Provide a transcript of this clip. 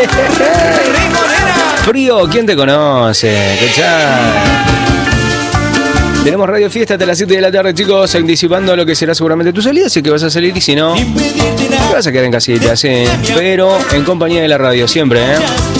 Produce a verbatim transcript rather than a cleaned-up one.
Frío, ¿quién te conoce? ¿Cachai? Tenemos Radio Fiesta hasta las siete de la tarde, chicos, anticipando lo que será seguramente tu salida, así que vas a salir y si no, te vas a quedar en casita, sí, pero en compañía de la radio siempre, ¿eh?